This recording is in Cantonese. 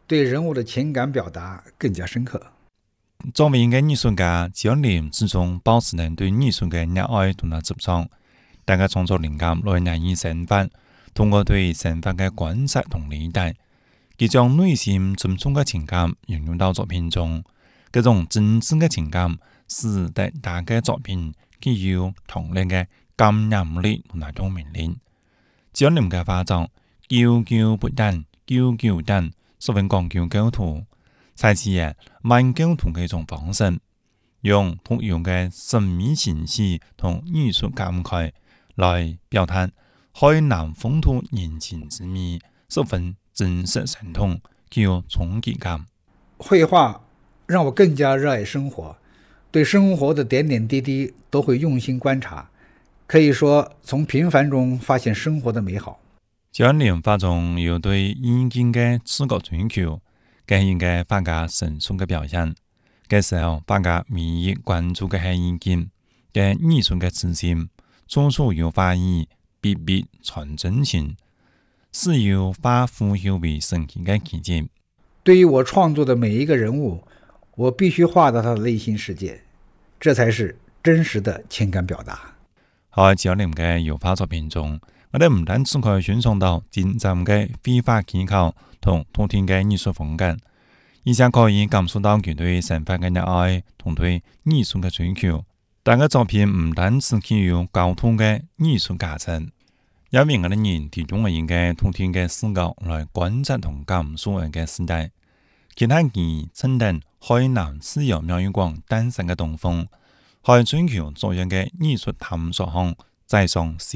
对人物的情感表达更加深刻。 作為一個藝術家，只要你始終保持能對藝術嘅熱愛同埋執着，大家創作靈感來源於生活，通過對生活嘅觀察同理解，佢將內心深處嘅情感融入到作品中。這種真摯嘅情感使得大家作品具有強烈嘅感染力同埋共鳴力。只要你嘅畫作久久不等，久久等，十分講究構圖，採取慢構圖嘅一種方式，用特有嘅神秘情緒同藝術感慨來表達海南風土人情之美，十分真實生動，具有衝擊感。 繪畫讓我更加熱愛生活，對生活的點點滴滴都會用心觀察，可以說從平凡中發現生活的美好。 只要你畫中有對意境嘅視覺追求，這是一個畫家成熟嘅表現。這時候畫家唯一關注嘅係意境，嘅藝術嘅自信，處處有畫意，筆筆傳真情，是由畫賦予為神奇嘅奇蹟。 對於我創作的每一個人物，我必須畫到他的內心世界，這才是真實的情感表達。 喺只要你嘅油畫作品中，我哋唔單止可以欣賞到精湛嘅繪畫技巧同獨特嘅藝術風格，而且可以感受到佢對生活嘅熱愛同對藝術嘅追求。但個作品唔單止具有高度嘅藝術價值，也為我哋人提供了一個獨特嘅視角來觀察同感受一個時代。其他佢承擔海南自由廟宇館誕生嘅東風，喺追求作為嘅藝術探索項，在上